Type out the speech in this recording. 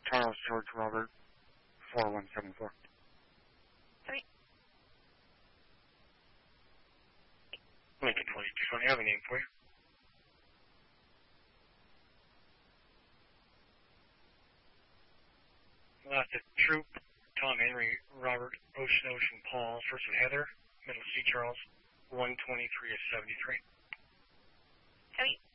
Charles George Robert, 4174. Copy. Lincoln 2220, I have a name for you. Last of Troop, Tom Henry, Robert, Ocean, Paul, first of Heather, middle C Charles, 123 of 73. Copy.